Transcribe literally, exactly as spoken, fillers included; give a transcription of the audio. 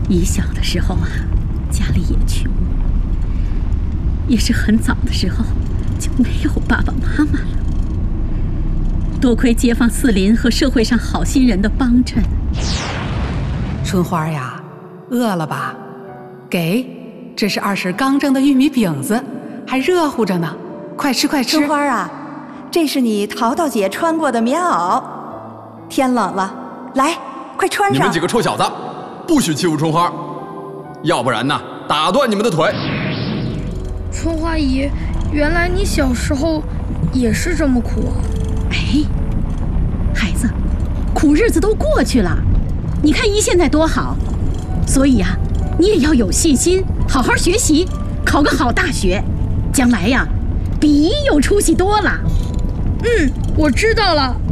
姨小的时候啊，家里也穷，也是很早的时候就没有爸爸妈妈了。多亏街坊四邻和社会上好心人的帮衬。 春花呀，饿了吧？给，这是二婶刚蒸的玉米饼子，还热乎着呢，快吃快吃。 春花啊，这是你淘淘姐穿过的棉袄，天冷了，来，快穿上。 你们几个臭小子，不许欺负春花，要不然呢，打断你们的腿。 春花姨，原来你小时候也是这么苦啊！ 哎，孩子，苦日子都过去了，你看姨现在多好，所以啊，你也要有信心，好好学习，考个好大学，将来呀，比姨有出息多了。 嗯，我知道了。